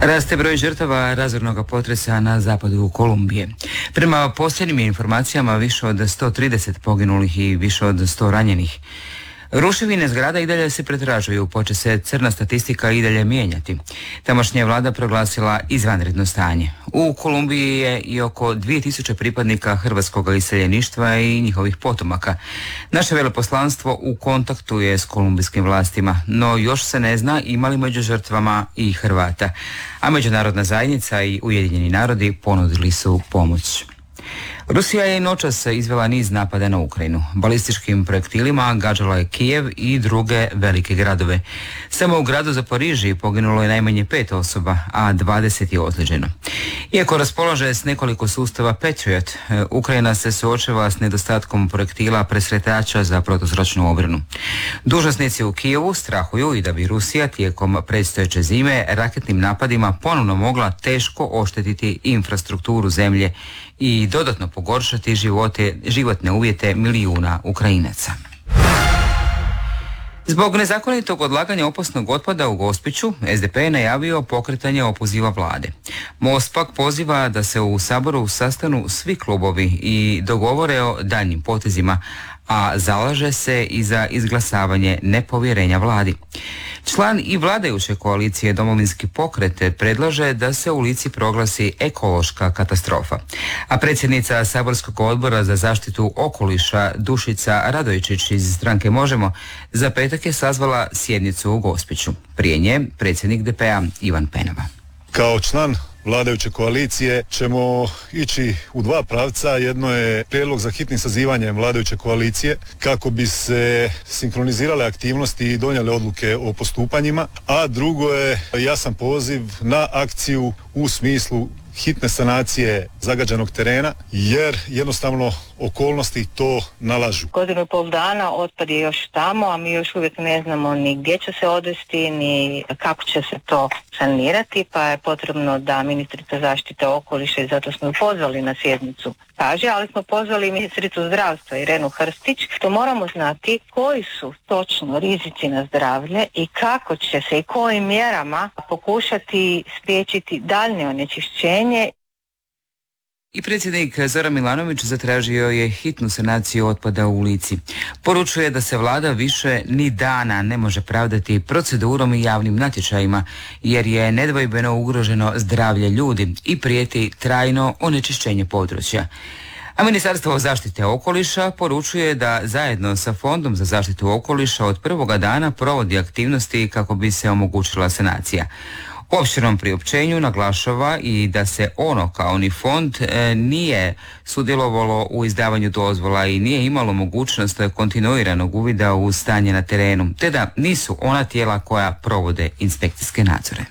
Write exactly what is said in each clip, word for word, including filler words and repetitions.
Raste broj žrtava razornog potresa na zapadu Kolumbije. Prema posljednjim informacijama više od sto trideset poginulih i više od sto ranjenih. Ruševine zgrada i dalje se pretražuju, poče se crna statistika i dalje mijenjati. Tamošnja je vlada proglasila izvanredno stanje. U Kolumbiji je i oko dvije tisuće pripadnika hrvatskog iseljeništva i njihovih potomaka. Naše veleposlanstvo u kontaktu je s kolumbijskim vlastima, no još se ne zna ima li među žrtvama i Hrvata. A međunarodna zajednica i Ujedinjeni narodi ponudili su pomoć. Rusija je noćas izvela niz napada na Ukrajinu. Balističkim projektilima gađala je Kijev i druge velike gradove. Samo u gradu Zaporižiji poginulo je najmanje pet osoba, a dvadeset je ozlijeđeno. Iako raspolaže s nekoliko sustava Patriot, Ukrajina se suočava s nedostatkom projektila presretača za protuzračnu obranu. Dužnosnici u Kijevu strahuju i da bi Rusija tijekom predstojeće zime raketnim napadima ponovno mogla teško oštetiti infrastrukturu zemlje i dodatno pogoršati živote, životne uvjete milijuna Ukrajinaca. Zbog nezakonitog odlaganja opasnog otpada u Gospiću, S D P je najavio pokretanje opoziva vlade. Most pak poziva da se u Saboru sastanu svi klubovi i dogovore o daljnjim potezima, a zalaže se i za izglasavanje nepovjerenja vladi. Član i vladajuće koalicije Domovinski pokret predlaže da se u Lici proglasi ekološka katastrofa. A predsjednica Saborskog odbora za zaštitu okoliša Dušica Radojčić iz stranke Možemo za petak je sazvala sjednicu u Gospiću. Prije nje predsjednik D P-a Ivan Penava. Kao član vladajuće koalicije ćemo ići u dva pravca. Jedno je prijedlog za hitnim sazivanjem vladajuće koalicije kako bi se sinkronizirale aktivnosti i donijele odluke o postupanjima, a drugo je jasan poziv na akciju u smislu hitne sanacije zagađenog terena, jer jednostavno okolnosti to nalažu. Godinu i pol dana otpad je još tamo, a mi još uvijek ne znamo ni gdje će se odvesti, ni kako će se to sanirati, pa je potrebno da ministrica zaštite okoliša, i zato smo ju pozvali na sjednicu, kaže, ali smo pozvali ministricu zdravstva Irenu Hrstić, što moramo znati koji su točno rizici na zdravlje i kako će se i kojim mjerama pokušati spriječiti daljnje onečišćenje. I predsjednik Zoran Milanović zatražio je hitnu sanaciju otpada u Lici. Poručuje da se vlada više ni dana ne može pravdati procedurom i javnim natječajima, jer je nedvojbeno ugroženo zdravlje ljudi i prijeti trajno onečišćenje područja. A Ministarstvo zaštite okoliša poručuje da zajedno sa Fondom za zaštitu okoliša od prvoga dana provodi aktivnosti kako bi se omogućila sanacija. U opširnom priopćenju naglašava i da se ono kao ni fond e, nije sudjelovalo u izdavanju dozvola i nije imalo mogućnost kontinuiranog uvida u stanje na terenu, te da nisu ona tijela koja provode inspekcijske nadzore.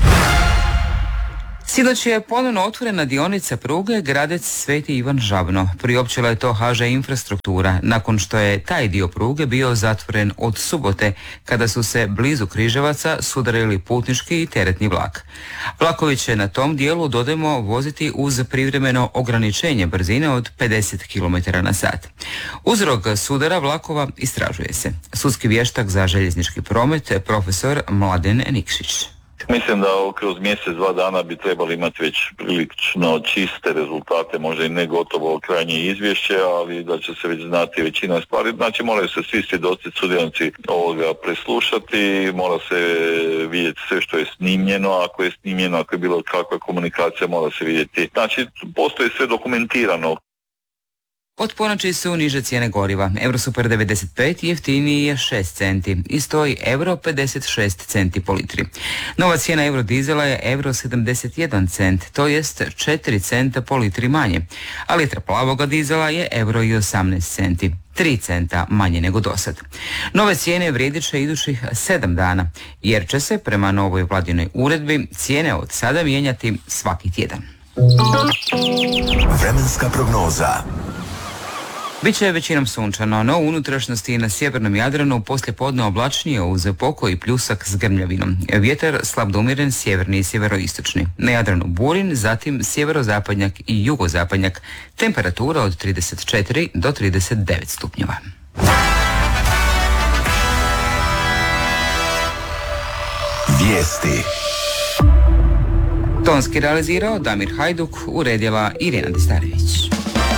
Sinoć je ponovno otvorena dionica pruge Gradec Sveti Ivan Žabno. Priopćila je to H Ž Infrastruktura, nakon što je taj dio pruge bio zatvoren od subote, kada su se blizu Križevaca sudarili putnički i teretni vlak. Vlakovi će na tom dijelu, dodajmo, voziti uz privremeno ograničenje brzine od pedeset kilometara na sat. Uzrok sudara vlakova istražuje se. Sudski vještak za željeznički promet, profesor Mladen Nikšić. Mislim da kroz mjesec, dva dana bi trebali imati već prilično čiste rezultate, možda i ne gotovo krajnje izvješće, ali da će se već znati većina stvari. Znači moraju se svi svjedoci, sudionici ovoga preslušati, mora se vidjeti sve što je snimljeno, ako je snimljeno, ako je bilo kakva komunikacija, mora se vidjeti. Znači postoji sve dokumentirano. Od ponoći su niže cijene goriva. Eurosuper devedeset pet jeftiniji je šest centi i stoji euro pedeset šest centi po litri. Nova cijena eurodizela je euro sedamdeset jedan cent, to jest četiri centa po litri manje. A litra plavoga dizela je euro i osamnaest centi, tri centa manje nego dosad. Nove cijene vrijedit će idućih sedam dana, jer će se prema novoj vladinoj uredbi cijene od sada mijenjati svaki tjedan. Vremenska prognoza. Biće većinom sunčano, no u unutrašnjosti i na sjevernom Jadranu poslije podne oblačnije uz pokoj i pljusak s grmljavinom. Vjetar slab do umjeren, sjeverni i sjeveroistočni. Na Jadranu burin, zatim sjeverozapadnjak i jugozapadnjak. Temperatura od trideset četiri do trideset devet stupnjeva. Vijesti. Tonski realizirao Damir Hajduk, uredila Irina Distarević.